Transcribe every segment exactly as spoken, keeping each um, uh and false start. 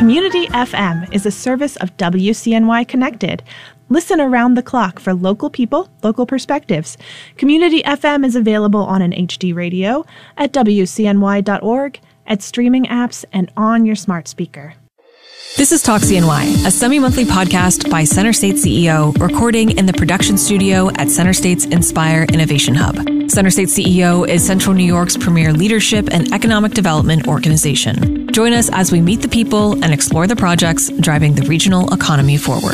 Community F M is a service of W C N Y Connected. Listen around the clock for local people, local perspectives. Community F M is available on an H D radio, at W C N Y dot org, at streaming apps, and on your smart speaker. This is Talk C N Y, a semi-monthly podcast by Center State C E O, recording in the production studio at Center State's Inspire Innovation Hub. Center State C E O is Central New York's premier leadership and economic development organization. Join us as we meet the people and explore the projects driving the regional economy forward.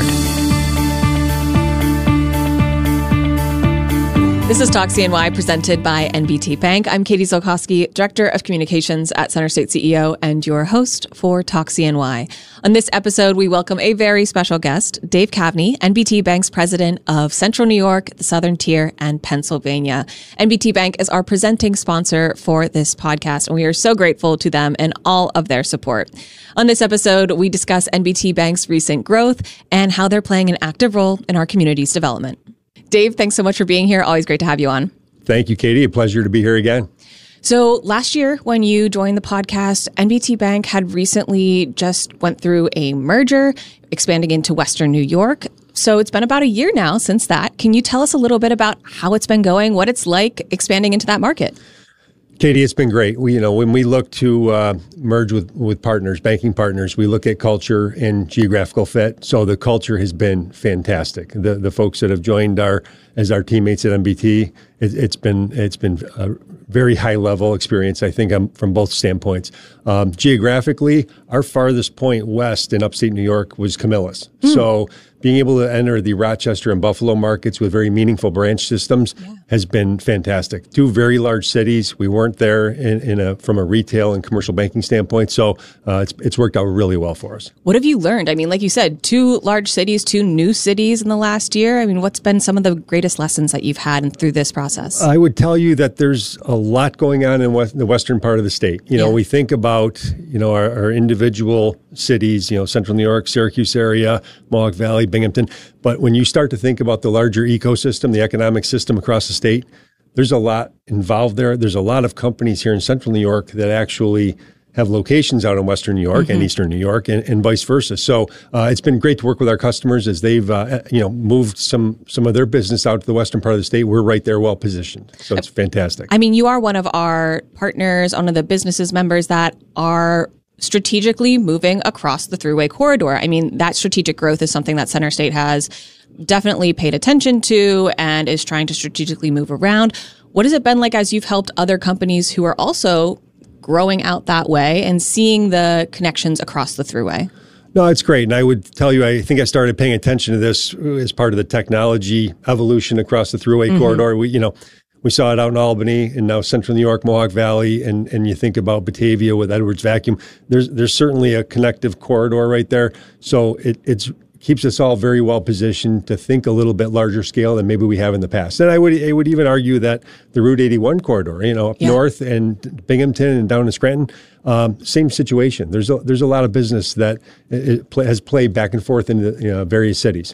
This is Talk C N Y, presented by N B T Bank. I'm Katie Zolkowski, Director of Communications at Center State C E O and your host for Talk C N Y. On this episode, we welcome a very special guest, Dave Cavney, N B T Bank's president of Central New York, the Southern Tier, and Pennsylvania. N B T Bank is our presenting sponsor for this podcast, and we are so grateful to them and all of their support. On this episode, we discuss N B T Bank's recent growth and how they're playing an active role in our community's development. Dave, thanks so much for being here. Always great to have you on. Thank you, Katie. A pleasure to be here again. So last year, when you joined the podcast, N B T Bank had recently just went through a merger, expanding into Western New York. So it's been about a year now since that. Can you tell us a little bit about how it's been going, what it's like expanding into that market? Katie, it's been great. We, you know, when we look to uh, merge with, with partners, banking partners, we look at culture and geographical fit. So the culture has been fantastic. The the folks that have joined our as our teammates at N B T, it, it's been it's been a very high level experience, I think, um, from both standpoints. Um, geographically, our farthest point west in upstate New York was Camillus. Mm. So being able to enter the Rochester and Buffalo markets with very meaningful branch systems yeah. has been fantastic. Two very large cities. We weren't there in, in a from a retail and commercial banking standpoint, so uh, it's it's worked out really well for us. What have you learned? I mean, like you said, two large cities, two new cities in the last year. I mean, what's been some of the greatest lessons that you've had in, through this process? I would tell you that there's a lot going on in west, the western part of the state. You know, yeah. we think about you know our, our individual cities. You know, Central New York, Syracuse area, Mohawk Valley, Binghamton. But when you start to think about the larger ecosystem, the economic system across the state, there's a lot involved there. There's a lot of companies here in Central New York that actually have locations out in Western New York mm-hmm. and Eastern New York and, and vice versa. So uh, it's been great to work with our customers as they've uh, you know moved some some of their business out to the western part of the state. We're right there well positioned. So it's fantastic. I mean, you are one of our partners, one of the businesses members that are strategically moving across the Thruway corridor. I mean, that strategic growth is something that Center State has definitely paid attention to and is trying to strategically move around. What has it been like as you've helped other companies who are also growing out that way and seeing the connections across the Thruway? No, it's great. And I would tell you, I think I started paying attention to this as part of the technology evolution across the Thruway mm-hmm. corridor. We, you know, We saw it out in Albany and now Central New York, Mohawk Valley, and, and you think about Batavia with Edwards Vacuum. There's there's certainly a connective corridor right there. So it it's keeps us all very well positioned to think a little bit larger scale than maybe we have in the past. And I would I would even argue that the Route eighty-one corridor, you know, up yeah. north and Binghamton and down to Scranton, um, same situation. There's a, there's a lot of business that it play, has played back and forth in the, you know, various cities.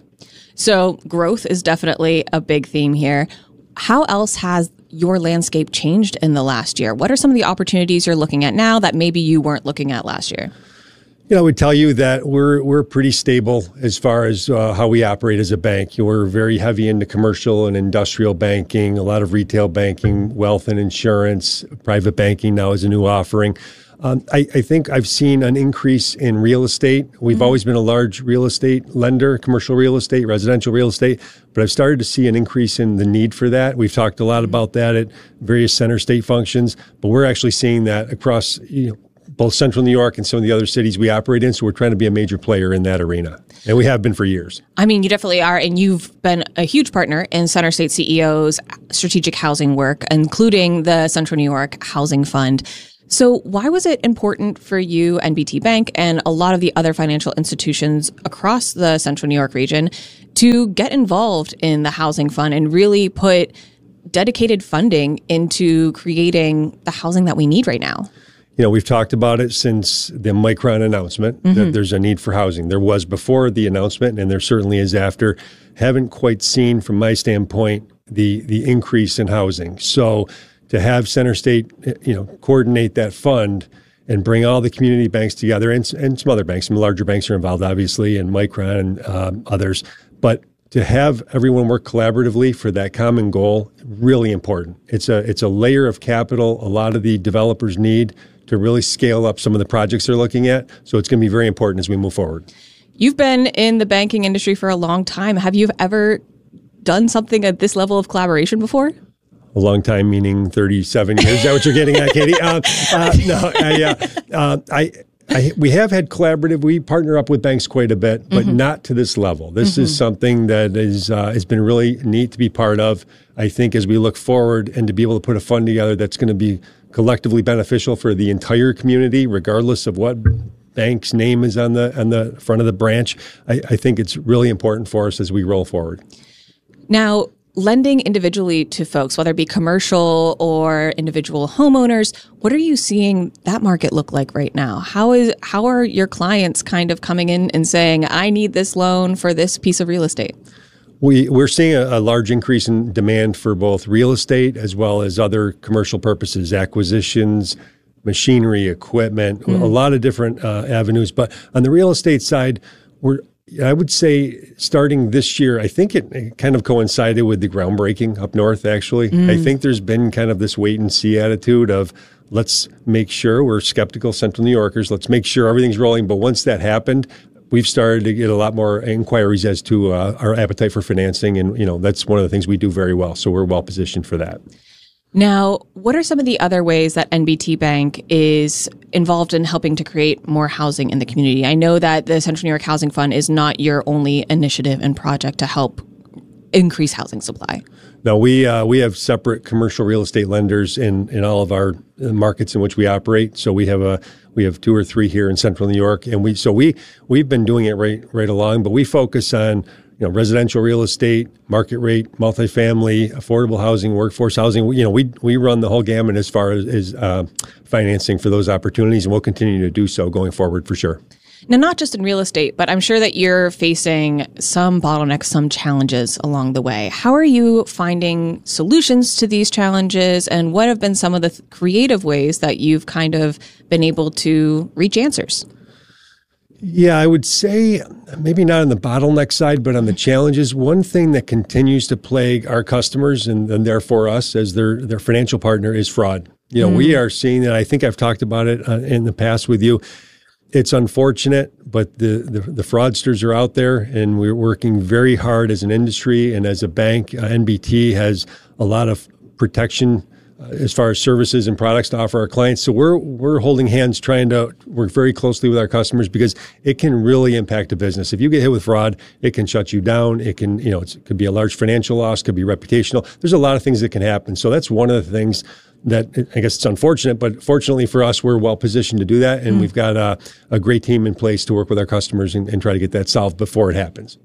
So growth is definitely a big theme here. How else has your landscape changed in the last year? What are some of the opportunities you're looking at now that maybe you weren't looking at last year? You know, I would tell you that we're we're pretty stable as far as uh, how we operate as a bank. We're very heavy into commercial and industrial banking, a lot of retail banking, wealth and insurance, private banking now is a new offering. Um, I, I think I've seen an increase in real estate. We've mm-hmm. always been a large real estate lender, commercial real estate, residential real estate, but I've started to see an increase in the need for that. We've talked a lot mm-hmm. about that at various center state functions, but we're actually seeing that across, you know, both Central New York and some of the other cities we operate in. So we're trying to be a major player in that arena. And we have been for years. I mean, you definitely are. And you've been a huge partner in Center State C E O's strategic housing work, including the Central New York Housing Fund. So why was it important for you, N B T Bank, and a lot of the other financial institutions across the Central New York region to get involved in the Housing Fund and really put dedicated funding into creating the housing that we need right now? You know, we've talked about it since the Micron announcement mm-hmm. that there's a need for housing. There was before the announcement, and there certainly is after. Haven't quite seen, from my standpoint, the the increase in housing. So to have Center State, you know, coordinate that fund and bring all the community banks together, and, and some other banks. Some larger banks are involved, obviously, and Micron and um, others. But to have everyone work collaboratively for that common goal, really important. It's a it's a layer of capital a lot of the developers need to really scale up some of the projects they're looking at. So it's going to be very important as we move forward. You've been in the banking industry for a long time. Have you ever done something at this level of collaboration before? A long time, meaning thirty-seven years. Is that what you're getting at, Katie? Uh, uh, no, I, uh, uh, I, I, we have had collaborative. We partner up with banks quite a bit, but mm-hmm. not to this level. This mm-hmm. is something that is uh, has been really neat to be part of. I think as we look forward and to be able to put a fund together that's going to be collectively beneficial for the entire community, regardless of what bank's name is on the on the front of the branch, I, I think it's really important for us as we roll forward. Now, lending individually to folks, whether it be commercial or individual homeowners, what are you seeing that market look like right now? How is how are your clients kind of coming in and saying, I need this loan for this piece of real estate? We, we're seeing a, a large increase in demand for both real estate as well as other commercial purposes, acquisitions, machinery, equipment, mm. a lot of different uh, avenues. But on the real estate side, we're I would say starting this year, I think it, it kind of coincided with the groundbreaking up north, actually. Mm. I think there's been kind of this wait and see attitude of let's make sure we're skeptical Central New Yorkers. Let's make sure everything's rolling. But once that happened, we've started to get a lot more inquiries as to uh, our appetite for financing. And, you know, that's one of the things we do very well. So we're well positioned for that. Now, what are some of the other ways that N B T Bank is involved in helping to create more housing in the community? I know that the Central New York Housing Fund is not your only initiative and project to help increase housing supply. No, we uh, we have separate commercial real estate lenders in, in all of our markets in which we operate. So we have a we have two or three here in Central New York, and we so we we've been doing it right right along. But we focus on you know, residential real estate, market rate, multifamily, affordable housing, workforce housing. You know, we we run the whole gamut as far as, as uh, financing for those opportunities, and we'll continue to do so going forward for sure. Now, not just in real estate, but I'm sure that you're facing some bottlenecks, some challenges along the way. How are you finding solutions to these challenges, and what have been some of the th- creative ways that you've kind of been able to reach answers? Yeah, I would say maybe not on the bottleneck side, but on the challenges. One thing that continues to plague our customers and, and therefore us as their, their financial partner is fraud. You know, mm. we are seeing that. I think I've talked about it uh, in the past with you. It's unfortunate, but the, the, the fraudsters are out there, and we're working very hard as an industry and as a bank. Uh, N B T has a lot of protection as far as services and products to offer our clients. So we're we're holding hands, trying to work very closely with our customers because it can really impact a business. If you get hit with fraud, it can shut you down. It can, you know, it's, it could be a large financial loss, could be reputational. There's a lot of things that can happen. So that's one of the things that I guess it's unfortunate, but fortunately for us, we're well positioned to do that. And mm. we've got a, a great team in place to work with our customers and, and try to get that solved before it happens.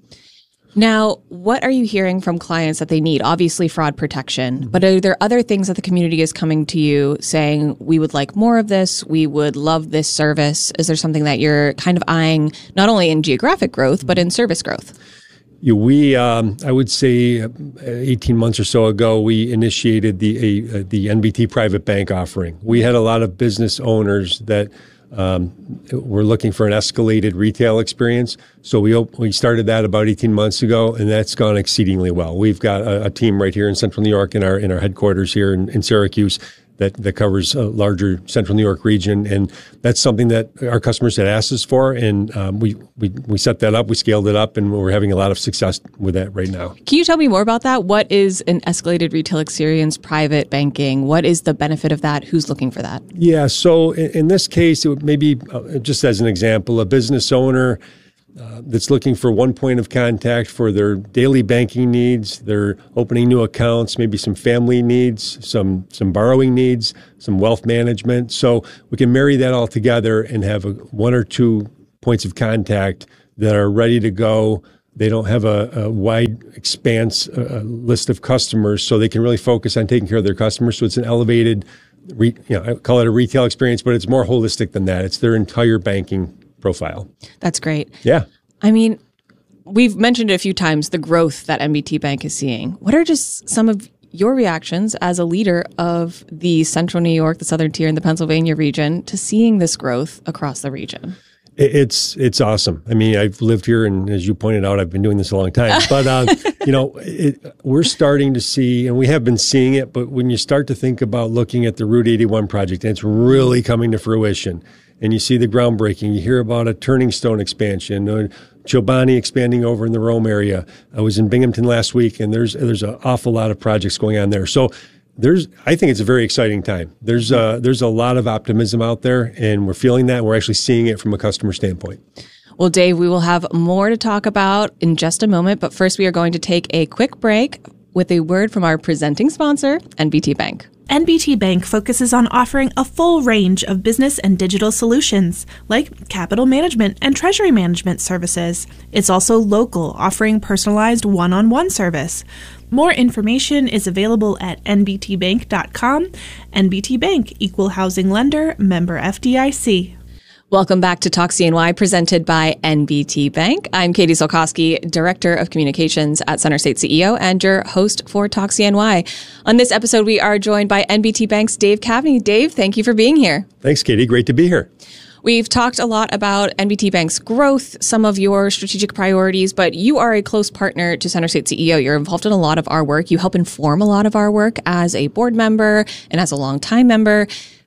Now, what are you hearing from clients that they need? Obviously, fraud protection, but are there other things that the community is coming to you saying, we would like more of this, we would love this service? Is there something that you're kind of eyeing, not only in geographic growth, but in service growth? Yeah, we, um, I would say eighteen months or so ago, we initiated the uh, the N B T Private Bank offering. We had a lot of business owners that Um, we're looking for an escalated retail experience. So we we started that about eighteen months ago, and that's gone exceedingly well. We've got a, a team right here in Central New York in our in our headquarters here in, in Syracuse that, that covers a larger Central New York region. And that's something that our customers had asked us for. And um, we, we, we set that up, we scaled it up, and we're having a lot of success with that right now. Can you tell me more about that? What is an escalated retail experience, private banking? What is the benefit of that? Who's looking for that? Yeah, so in, in this case, it would maybe, uh, just as an example, a business owner Uh, that's looking for one point of contact for their daily banking needs, their opening new accounts, maybe some family needs, some some borrowing needs, some wealth management. So we can marry that all together and have a, one or two points of contact that are ready to go. They don't have a, a wide expanse uh, list of customers, so they can really focus on taking care of their customers. So it's an elevated, re, you know, I call it a retail experience, but it's more holistic than that. It's their entire banking profile. That's great. Yeah. I mean, we've mentioned it a few times, the growth that N B T Bank is seeing. What are just some of your reactions as a leader of the Central New York, the Southern Tier, and the Pennsylvania region to seeing this growth across the region. It's it's awesome. I mean, I've lived here, and as you pointed out, I've been doing this a long time. But um, you know, it, we're starting to see, and we have been seeing it. But when you start to think about looking at the Route eighty-one project, and it's really coming to fruition, and you see the groundbreaking, you hear about a Turning Stone expansion, or Chobani expanding over in the Rome area. I was in Binghamton last week, and there's there's an awful lot of projects going on there. So. There's, I think it's a very exciting time. There's uh, there's a lot of optimism out there, and we're feeling that. And we're actually seeing it from a customer standpoint. Well, Dave, we will have more to talk about in just a moment. But first, we are going to take a quick break with a word from our presenting sponsor, N B T Bank. N B T Bank focuses on offering a full range of business and digital solutions, like capital management and treasury management services. It's also local, offering personalized one-on-one service. More information is available at N B T bank dot com. N B T Bank, Equal Housing Lender, member F D I C. Welcome back to Talk C N Y, presented by N B T Bank. I'm Katie Solkowski, Director of Communications at Center State C E O and your host for Talk C N Y. On this episode, we are joined by N B T Bank's Dave Cavney. Dave, thank you for being here. Thanks, Katie. Great to be here. We've talked a lot about N B T Bank's growth, some of your strategic priorities, but you are a close partner to Center State C E O. You're involved in a lot of our work. You help inform a lot of our work as a board member and as a longtime member.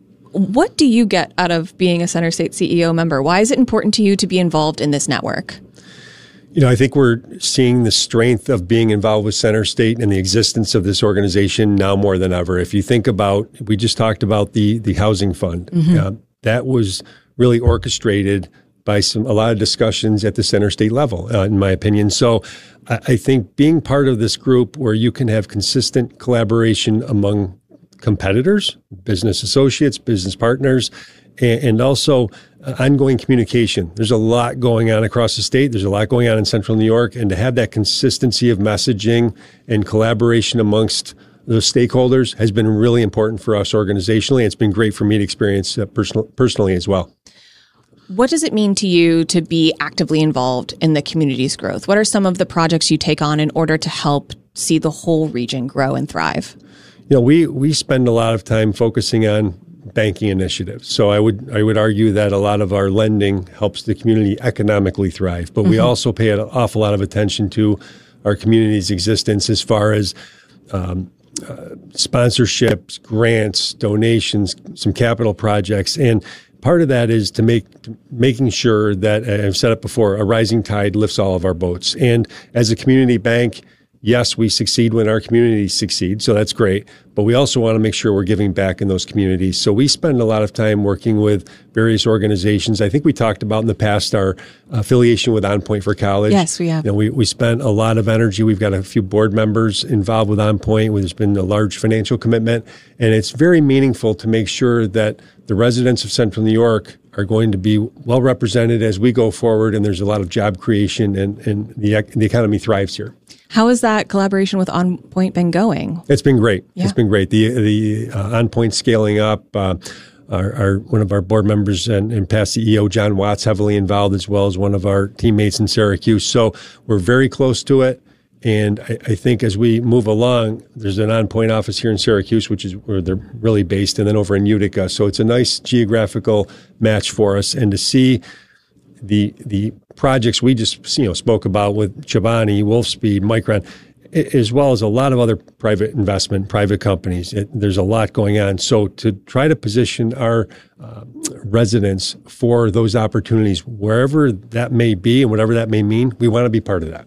What do you get out of being a Center State C E O member? Why is it important to you to be involved in this network? You know, I think we're seeing the strength of being involved with Center State and the existence of this organization now more than ever. If you think about, we just talked about the the housing fund. Mm-hmm. Uh, that was really orchestrated by some a lot of discussions at the Center State level, uh, in my opinion. So I, I think being part of this group where you can have consistent collaboration among competitors, business associates, business partners, and, and also uh, ongoing communication. There's a lot going on across the state. There's a lot going on in Central New York, and to have that consistency of messaging and collaboration amongst those stakeholders has been really important for us organizationally. It's been great for me to experience uh, personal, personally as well. What does it mean to you to be actively involved in the community's growth? What are some of the projects you take on in order to help see the whole region grow and thrive? You know, we we spend a lot of time focusing on banking initiatives. So I would I would argue that a lot of our lending helps the community economically thrive. But mm-hmm. we also pay an awful lot of attention to our community's existence as far as um, uh, sponsorships, grants, donations, some capital projects, and part of that is to make making sure that, uh, I've said it before, a rising tide lifts all of our boats. And as a community bank, yes, we succeed when our communities succeed, so that's great. But we also want to make sure we're giving back in those communities. So we spend a lot of time working with various organizations. I think we talked about in the past our affiliation with On Point for College. Yes, we have. You know, we, we spent a lot of energy. We've got a few board members involved with On Point. There's been a large financial commitment. And it's very meaningful to make sure that the residents of Central New York are going to be well represented as we go forward, and there's a lot of job creation, and, and the, the economy thrives here. How has that collaboration with On Point been going? It's been great. Yeah. It's been great. The the uh, On Point scaling up. Uh, our, our one of our board members and, and past C E O John Watts heavily involved, as well as one of our teammates in Syracuse. So we're very close to it. And I, I think as we move along, there's an On Point office here in Syracuse, which is where they're really based, and then over in Utica. So it's a nice geographical match for us. And to see the the projects we just you know spoke about with Chobani, Wolfspeed, Micron, as well as a lot of other private investment, private companies. It, there's a lot going on. So to try to position our uh, residents for those opportunities, wherever that may be and whatever that may mean, we want to be part of that.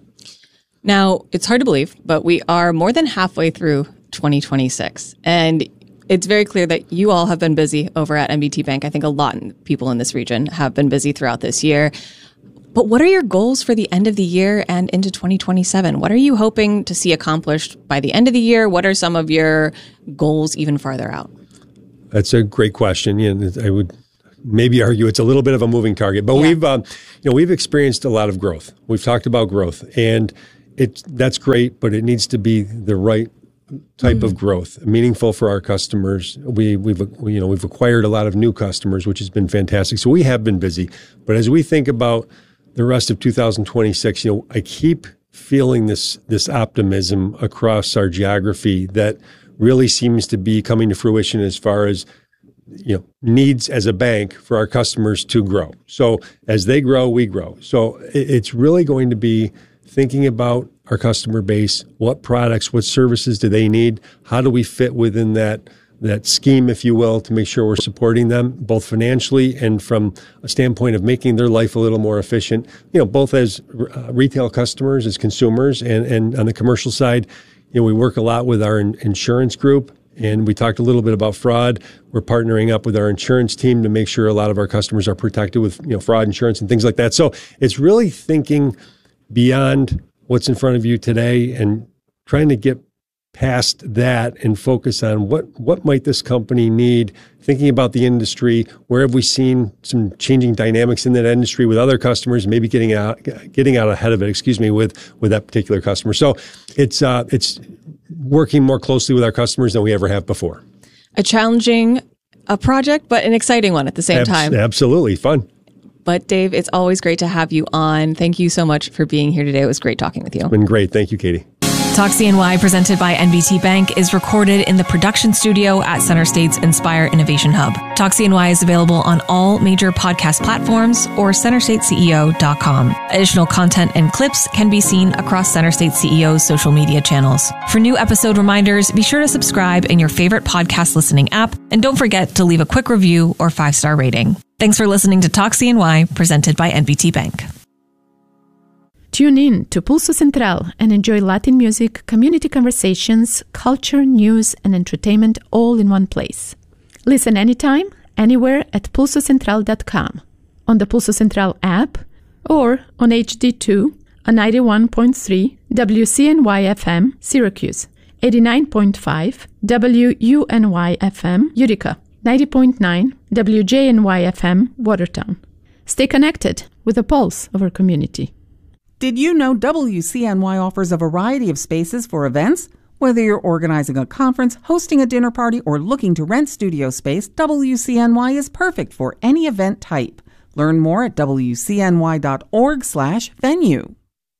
Now, it's hard to believe, but we are more than halfway through twenty twenty-six. And it's very clear that you all have been busy over at N B T Bank. I think a lot of people in this region have been busy throughout this year. But what are your goals for the end of the year and into twenty twenty-seven? What are you hoping to see accomplished by the end of the year? What are some of your goals even farther out? That's a great question. You know, I would maybe argue it's a little bit of a moving target, but yeah. we've um, you know we've experienced a lot of growth. We've talked about growth, and it's that's great, but it needs to be the right type mm. of growth, meaningful for our customers. We, we've you know we've acquired a lot of new customers, which has been fantastic. So we have been busy. But as we think about the rest of two thousand twenty-six, you know, I keep feeling this this optimism across our geography that really seems to be coming to fruition as far as, you know, needs as a bank for our customers to grow. So as they grow, we grow. So it's really going to be thinking about our customer base, what products, what services do they need? How do we fit within that that scheme, if you will, to make sure we're supporting them both financially and from a standpoint of making their life a little more efficient, you know, both as uh, retail customers, as consumers, and, and on the commercial side, you know, we work a lot with our in- insurance group. And we talked a little bit about fraud. We're partnering up with our insurance team to make sure a lot of our customers are protected with, you know, fraud insurance and things like that. So it's really thinking beyond what's in front of you today and trying to get past that and focus on what, what might this company need, thinking about the industry, where have we seen some changing dynamics in that industry with other customers, maybe getting out getting out ahead of it, excuse me, with, with that particular customer. So it's uh, it's working more closely with our customers than we ever have before. A challenging a project, but an exciting one at the same Abs- time. Absolutely. Fun. But Dave, it's always great to have you on. Thank you so much for being here today. It was great talking with you. It's been great. Thank you, Katie. Talk C N Y, presented by N B T Bank, is recorded in the production studio at Center State's Inspire Innovation Hub. Talk C N Y is available on all major podcast platforms or center state C E O dot com. Additional content and clips can be seen across Center State C E O's social media channels. For new episode reminders, be sure to subscribe in your favorite podcast listening app, and don't forget to leave a quick review or five-star rating. Thanks for listening to Talk C N Y, presented by N B T Bank. Tune in to Pulso Central and enjoy Latin music, community conversations, culture, news, and entertainment all in one place. Listen anytime, anywhere at pulso central dot com, on the Pulso Central app, or on H D two, a ninety-one point three W C N Y F M, Syracuse, eighty-nine point five W U N Y F M, Utica, ninety point nine W J N Y F M, Watertown. Stay connected with the pulse of our community. Did you know W C N Y offers a variety of spaces for events? Whether you're organizing a conference, hosting a dinner party, or looking to rent studio space, W C N Y is perfect for any event type. Learn more at W C N Y dot org slash venue.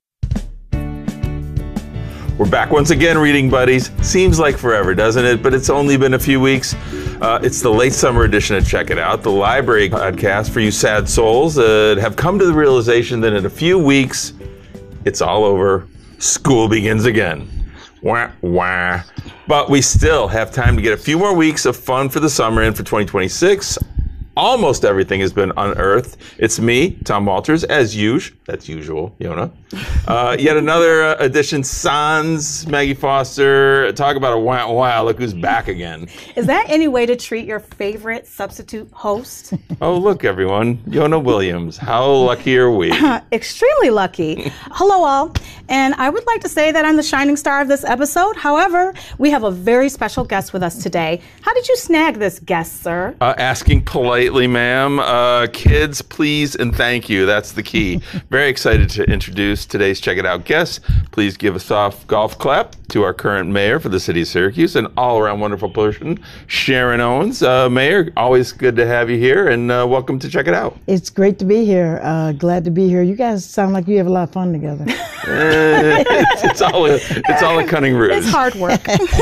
We're back once again, reading buddies. Seems like forever, doesn't it? But it's only been a few weeks. Uh, it's the late summer edition of Check It Out, the library podcast for you sad souls that have come to the realization that in a few weeks, it's all over. School begins again. Wah, wah. But we still have time to get a few more weeks of fun for the summer and for twenty twenty-six. Almost everything has been unearthed. It's me, Tom Walters, as usual. That's usual, Yona. Uh, yet another uh, edition, Sans, Maggie Foster. Talk about a wow, wow, look who's back again. Is that any way to treat your favorite substitute host? Oh, look, everyone. Yona Williams. How lucky are we? Extremely lucky. Hello, all. And I would like to say that I'm the shining star of this episode. However, we have a very special guest with us today. How did you snag this guest, sir? Uh, asking politely, ma'am. Uh, kids, please and thank you. That's the key. Very excited to introduce today's Check It Out guest. Please give a soft golf clap to our current mayor for the city of Syracuse, an all-around wonderful person, Sharon Owens. Uh, Mayor, always good to have you here, and uh, welcome to Check It Out. It's great to be here. Uh, glad to be here. You guys sound like you have a lot of fun together. it's, it's all a, it's all a cunning ruse. It's hard work.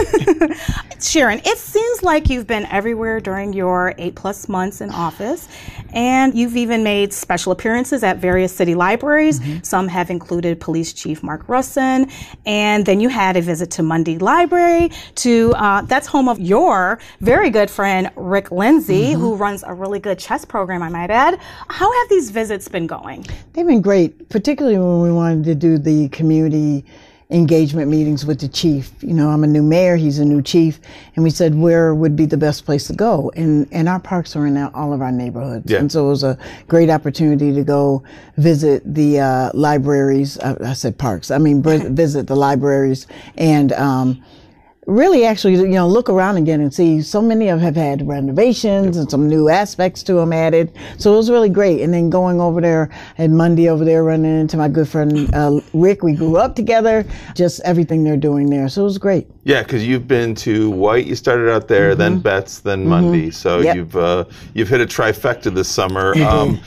Sharon, it seems like you've been everywhere during your eight plus months in office, and you've even made special appearances at various city libraries. Mm-hmm. Some have included Police Chief Mark Russin, and then you had a visit to Mundy Library. To uh, that's home of your very good friend Rick Lindsay, mm-hmm. who runs a really good chess program, I might add. How have these visits been going? They've been great, particularly when we wanted to do the community engagement meetings with the chief. You know, I'm a new mayor, he's a new chief, and we said where would be the best place to go, and and our parks are in all of our neighborhoods. Yeah. And so it was a great opportunity to go visit the uh, libraries. I, I said parks, I mean visit the libraries, and um really actually, you know, look around again and see so many of them have had renovations and some new aspects to them added. So it was really great. And then going over there, I had Monday over there running into my good friend uh, Rick. We grew up together, just everything they're doing there. So it was great. Yeah, because you've been to White, you started out there, mm-hmm. then Betts, then mm-hmm. Mundy. So yep. you've uh, you've hit a trifecta this summer. Um,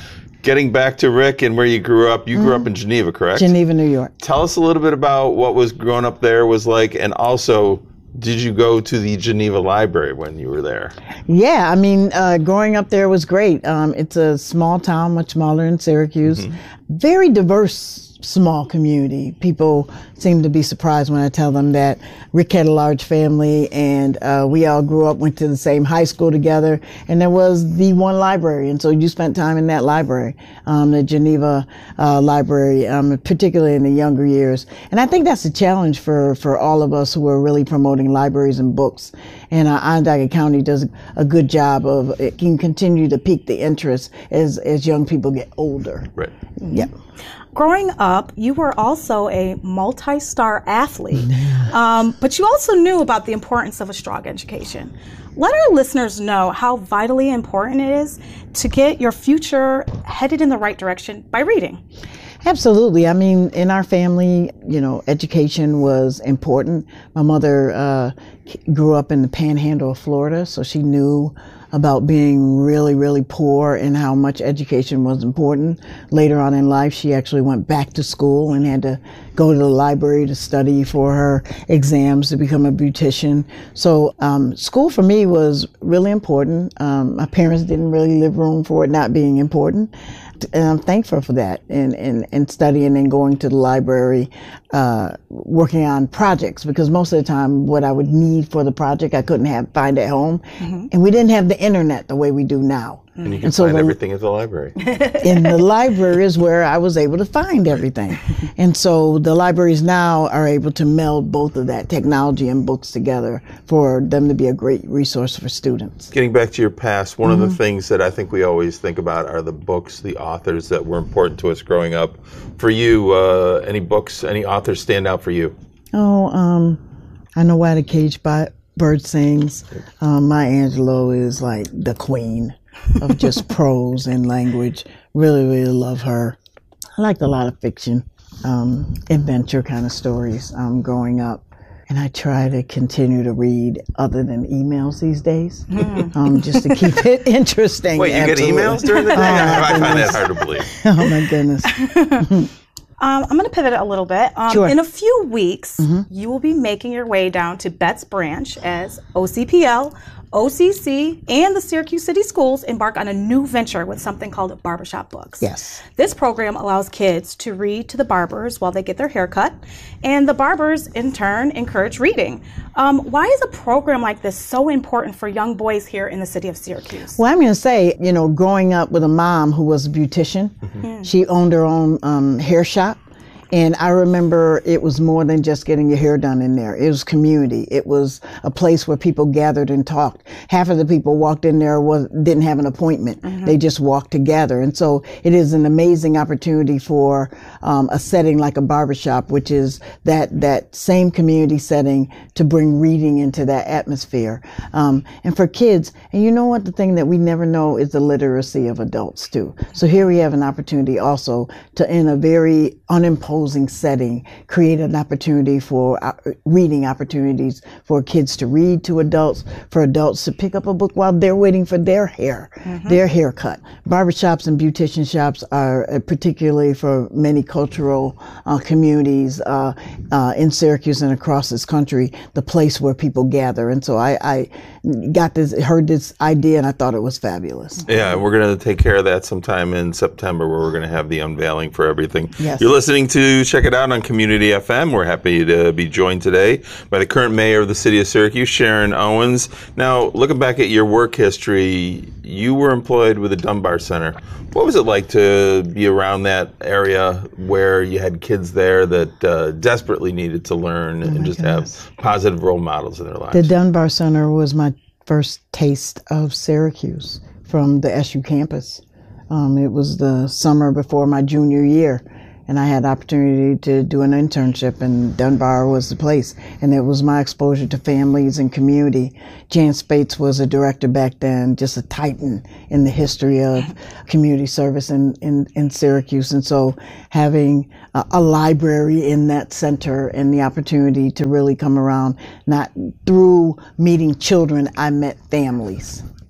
Getting back to Rick and where you grew up, you grew mm-hmm. up in Geneva, correct? Geneva, New York. Tell us a little bit about what was growing up there was like, and also, did you go to the Geneva Library when you were there? Yeah, I mean, uh, growing up there was great. Um, it's a small town, much smaller than Syracuse. Mm-hmm. Very diverse, small community. People seem to be surprised when I tell them that Rick had a large family, and uh, we all grew up, went to the same high school together, and there was the one library, and so you spent time in that library, um, the Geneva uh, Library, um, particularly in the younger years. And I think that's a challenge for, for all of us who are really promoting libraries and books. And uh, Onondaga County does a good job of, it can continue to pique the interest as, as young people get older. Right. Yeah. Growing up, you were also a multi-star athlete, um, but you also knew about the importance of a strong education. Let our listeners know how vitally important it is to get your future headed in the right direction by reading. Absolutely. I mean, in our family, you know, education was important. My mother uh, grew up in the panhandle of Florida, so she knew about being really, really poor and how much education was important. Later on in life, she actually went back to school and had to go to the library to study for her exams to become a beautician. So um, school for me was really important. Um, my parents didn't really leave room for it not being important. And I'm thankful for that, and, and, and studying and going to the library, uh, working on projects, because most of the time what I would need for the project I couldn't have find at home. Mm-hmm. And we didn't have the internet the way we do now. And you can and so find the, everything at the library. In the library is where I was able to find everything. And so the libraries now are able to meld both of that, technology and books, together for them to be a great resource for students. Getting back to your past, one mm-hmm. of the things that I think we always think about are the books, the authors that were important to us growing up. For you, uh, any books, any authors stand out for you? Oh, um, I Know Why the Caged Bird Sings. Um, Maya Angelou is like the queen of just prose and language. Really, really love her. I liked a lot of fiction, um, adventure kind of stories um, growing up. And I try to continue to read other than emails these days, mm. um, just to keep it interesting. Wait, you Absolutely. Get emails during the day? Oh, I find that hard to believe. Oh, my goodness. Um, I'm going to pivot a little bit. Um, sure. In a few weeks, mm-hmm. you will be making your way down to Betts Branch as O C P L, O C C, and the Syracuse City Schools embark on a new venture with something called Barbershop Books. Yes. This program allows kids to read to the barbers while they get their hair cut, and the barbers, in turn, encourage reading. Um, why is a program like this so important for young boys here in the city of Syracuse? Well, I'm going to say, you know, growing up with a mom who was a beautician, mm-hmm. she owned her own um, hair shop. And I remember it was more than just getting your hair done in there. It was community. It was a place where people gathered and talked. Half of the people walked in there was didn't have an appointment. Mm-hmm. They just walked together. And so it is an amazing opportunity for um, a setting like a barbershop, which is that that same community setting, to bring reading into that atmosphere. Um, and for kids, and you know what, the thing that we never know is the literacy of adults too. So here we have an opportunity also to, in a very unimposed setting, create an opportunity for uh, reading opportunities for kids to read to adults, for adults to pick up a book while they're waiting for their hair, mm-hmm. their haircut. Barbershops and beautician shops are, uh, particularly for many cultural uh, communities uh, uh, in Syracuse and across this country, the place where people gather. And so I, I got this, heard this idea, and I thought it was fabulous. Yeah, we're going to take care of that sometime in September, where we're going to have the unveiling for everything. Yes. You're listening to Check It Out on Community F M. We're happy to be joined today by the current mayor of the city of Syracuse, Sharon Owens. Now, looking back at your work history, you were employed with the Dunbar Center. What was it like to be around that area where you had kids there that uh, desperately needed to learn oh and just goodness. have positive role models in their lives? The Dunbar Center was my first taste of Syracuse from the S U campus. Um, it was the summer before my junior year. And I had the opportunity to do an internship, and Dunbar was the place. And it was my exposure to families and community. Jan Spates was a director back then, just a titan in the history of community service in, in, in Syracuse. And so having a, a library in that center and the opportunity to really come around, not through meeting children, I met families.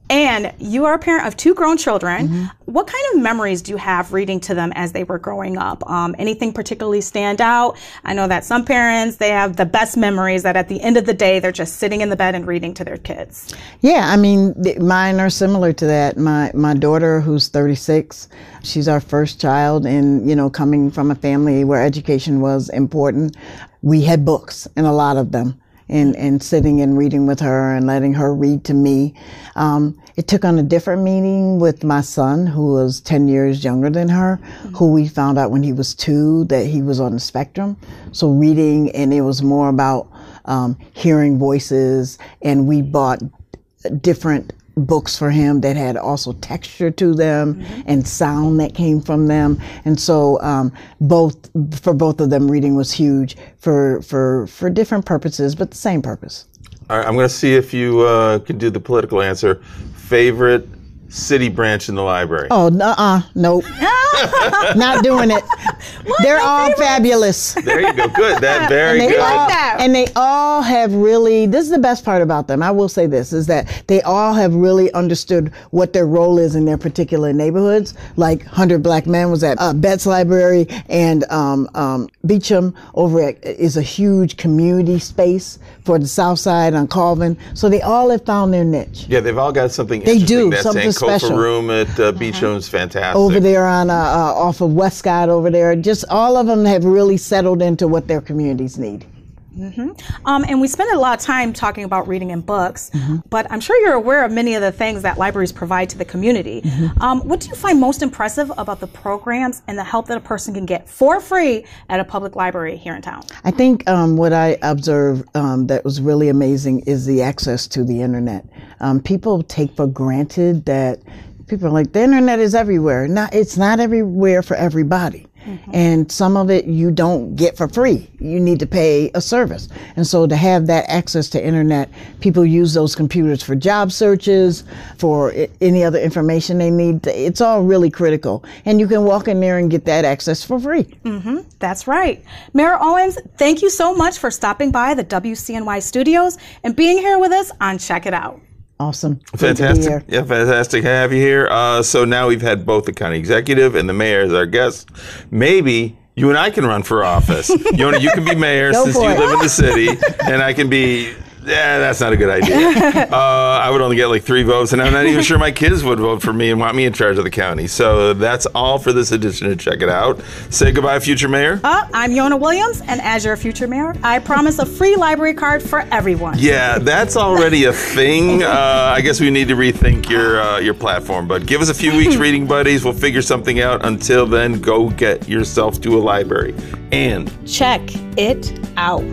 And you are a parent of two grown children. Mm-hmm. What kind of memories do you have reading to them as they were growing up? Um, anything particularly stand out? I know that some parents, they have the best memories that at the end of the day, they're just sitting in the bed and reading to their kids. Yeah, I mean, th- mine are similar to that. My my daughter, who's thirty-six, she's our first child, and, you know, coming from a family where education was important, we had books, and a lot of them. And, and sitting and reading with her and letting her read to me. Um, it took on a different meaning with my son, who was ten years younger than her, mm-hmm. who we found out when he was two that he was on the spectrum. So reading, and it was more about um, hearing voices, and we bought different books for him that had also texture to them mm-hmm. and sound that came from them. And so um, both for both of them, reading was huge for for for different purposes, but the same purpose. All right, I'm going to see if you uh, can do the political answer. Favorite city branch in the library? Oh, uh-uh, nope. Not doing it. What? They're all favorites? Fabulous. There you go. Good. That very and good. All, like that. And they all have really, this is the best part about them. I will say this, is that they all have really understood what their role is in their particular neighborhoods. Like one hundred Black Men was at uh, Betts Library, and um, um, Beecham over at, is a huge community space for the South Side on Colvin. So they all have found their niche. Yeah, they've all got something they interesting. do, That's something special. Kofa Room at uh, Beecham's fantastic. Over there on uh, uh, off of Westcott over there, just all of them have really settled into what their communities need. Mm-hmm. Um, and we spend a lot of time talking about reading in books, mm-hmm. but I'm sure you're aware of many of the things that libraries provide to the community. Mm-hmm. Um, what do you find most impressive about the programs and the help that a person can get for free at a public library here in town? I think um, what I observed um, that was really amazing is the access to the internet. Um, people take for granted that people are like, the internet is everywhere. Not, it's not everywhere for everybody. Mm-hmm. And some of it you don't get for free. You need to pay a service. And so to have that access to internet, people use those computers for job searches, for I- any other information they need. It's all really critical. And you can walk in there and get that access for free. Mm-hmm. That's right. Mayor Owens, thank you so much for stopping by the W C N Y studios and being here with us on Check It Out. Awesome. Fantastic. Yeah, fantastic to have you here. Uh, so now we've had both the county executive and the mayor as our guests. Maybe you and I can run for office. Yona, you can be mayor since you it. live in the city, and I can be... Yeah, that's not a good idea. Uh, I would only get like three votes, and I'm not even sure my kids would vote for me and want me in charge of the county. So that's all for this edition of Check It Out. Say goodbye, future mayor. Uh, I'm Yona Williams, and as your future mayor, I promise a free library card for everyone. Yeah, that's already a thing. Uh, I guess we need to rethink your uh, your platform. But give us a few weeks, reading buddies. We'll figure something out. Until then, go get yourself to a library and check it out.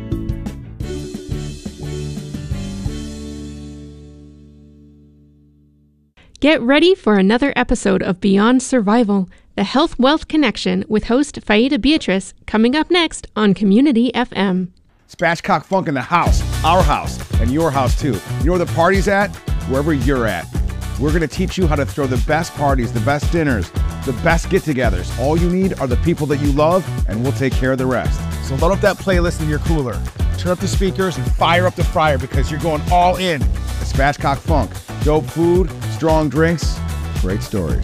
Get ready for another episode of Beyond Survival, the Health Wealth Connection with host Faida Beatrice, coming up next on Community F M. Spatchcock Funk in the house, our house, and your house too. You know where the party's at? Wherever you're at. We're going to teach you how to throw the best parties, the best dinners, the best get-togethers. All you need are the people that you love, and we'll take care of the rest. So load up that playlist in your cooler. Turn up the speakers and fire up the fryer because you're going all in. The Spatchcock Funk. Dope food, strong drinks, great stories.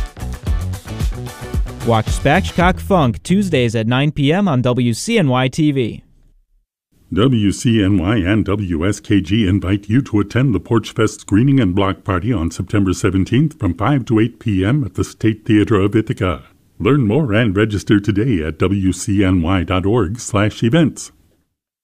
Watch Spatchcock Funk Tuesdays at nine p.m. on W C N Y T V. W C N Y and W S K G invite you to attend the Porch Fest screening and block party on September seventeenth from five to eight p.m. at the State Theater of Ithaca. Learn more and register today at W C N Y dot org slash events.